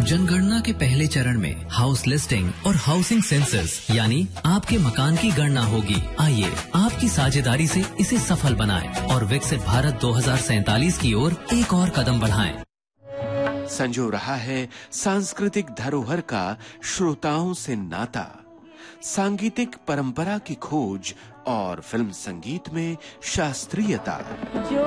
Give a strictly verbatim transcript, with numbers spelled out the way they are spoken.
जनगणना के पहले चरण में हाउस लिस्टिंग और हाउसिंग सेंसस यानी आपके मकान की गणना होगी। आइए आपकी साझेदारी से इसे सफल बनाएं और विकसित भारत दो हज़ार सैंतालीस की ओर एक और कदम बढ़ाएं। संजो रहा है सांस्कृतिक धरोहर का श्रोताओं से नाता, सांगीतिक परंपरा की खोज और फिल्म संगीत में शास्त्रीयता।